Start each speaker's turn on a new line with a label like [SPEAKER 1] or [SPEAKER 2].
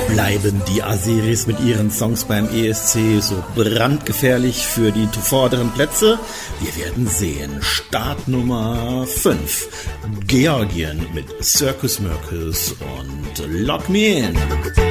[SPEAKER 1] Bleiben die Azeris mit ihren Songs beim ESC so brandgefährlich für die vorderen Plätze? Wir werden sehen. Start Nummer 5. Georgien mit Circus Mircus und Lock Me In.